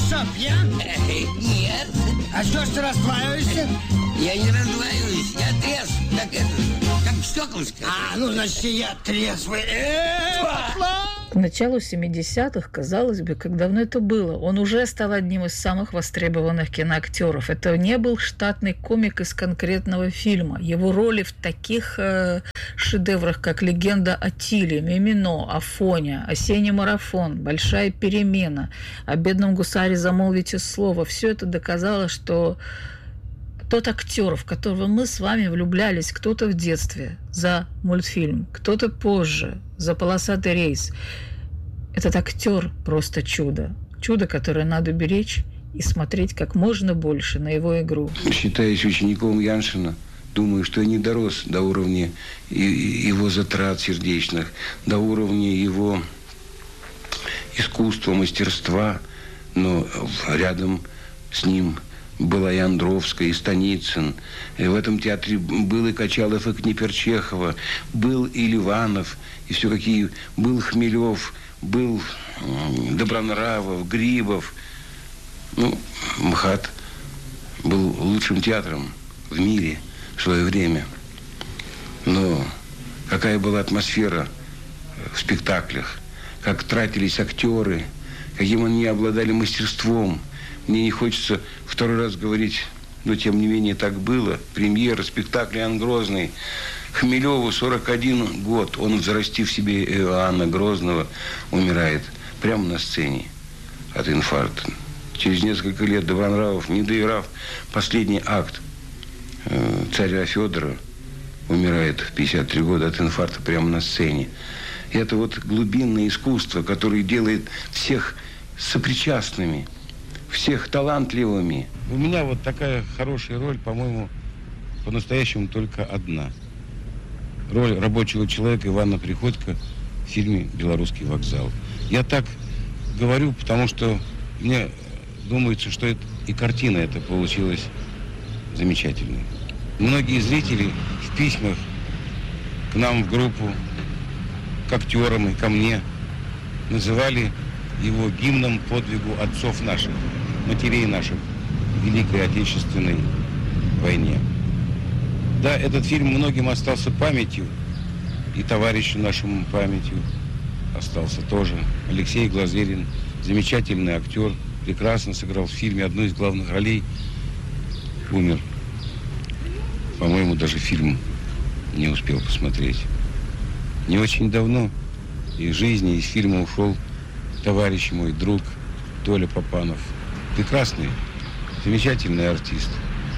что, пьян? Нет. А что ж ты расстраиваешься? Я не расстраиваюсь, я трезв, как стеклышко. Ну, значит, я трезвый. К началу 70-х, казалось бы, как давно это было, он уже стал одним из самых востребованных киноактеров. Это не был штатный комик из конкретного фильма. Его роли в таких шедеврах, как «Легенда о Тиле», «Мимино», «Афоня», «Осенний марафон», «Большая перемена», «О бедном гусаре замолвите слово», все это доказало, что тот актер, в которого мы с вами влюблялись, кто-то в детстве за мультфильм, кто-то позже за «Полосатый рейс», этот актер просто чудо. Чудо, которое надо беречь и смотреть как можно больше на его игру. Считаясь учеником Яншина, думаю, что я не дорос до уровня его затрат сердечных, до уровня его искусства, мастерства, но рядом с ним была и Андровская, и Станицын. И в этом театре был и Качалов, и Книперчехова, был и Ливанов, и все какие... Был Хмелев, был Добронравов, Грибов. МХАТ был лучшим театром в мире в свое время. Но какая была атмосфера в спектаклях, как тратились актеры, каким они обладали мастерством. Мне не хочется второй раз говорить, но тем не менее так было. Премьера спектакля «Иоанн Грозный». Хмелеву 41 год. Он, взрастив себе Иоанна Грозного, умирает прямо на сцене от инфаркта. Через несколько лет Добронравов, не доиграв последний акт царя Федора, умирает в 53 года от инфаркта прямо на сцене. И это вот глубинное искусство, которое делает всех сопричастными, всех талантливыми. У меня вот такая хорошая роль, по-моему, по-настоящему только одна. Роль рабочего человека Ивана Приходько в фильме «Белорусский вокзал». Я так говорю, потому что мне думается, что это, и картина эта получилась замечательной. Многие зрители в письмах к нам в группу, к актерам и ко мне называли его гимном подвигу отцов наших, матерей наших в Великой Отечественной войне. Да, этот фильм многим остался памятью, и товарищу нашему памятью остался тоже. Алексей Глазерин, замечательный актер, прекрасно сыграл в фильме одну из главных ролей, умер. По-моему, даже фильм не успел посмотреть. Не очень давно из жизни, из фильма ушел товарищ мой, друг Толя Попанов. Прекрасный, замечательный артист.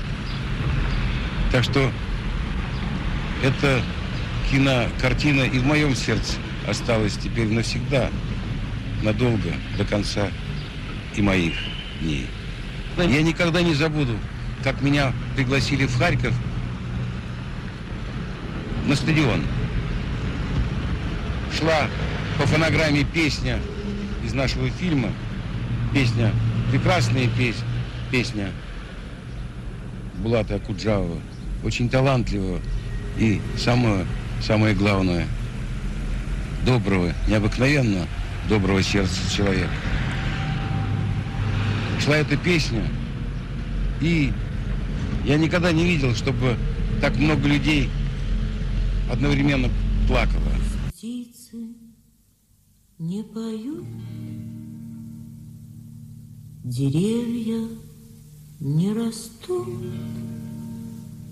Так что эта кинокартина и в моем сердце осталась теперь навсегда, надолго, до конца и моих дней. Я никогда не забуду, как меня пригласили в Харьков на стадион. Шла по фонограмме песня из нашего фильма, песня, прекрасная песня Булата Акуджавова, очень талантливого и самое главное, доброго, необыкновенно доброго сердца человека. Шла эта песня, и я никогда не видел, чтобы так много людей одновременно плакало. Птицы не поют, деревья не растут.